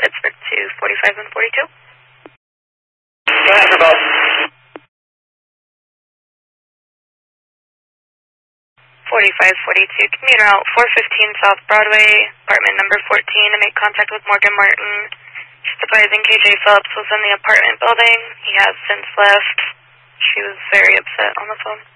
Pittsburgh to 45 and 42. Go ahead for both. 4542, commuter out 415 South Broadway, apartment number 14, to make contact with Morgan Martin. She's advising KJ Phillips was in the apartment building. He has since left. She was very upset on the phone.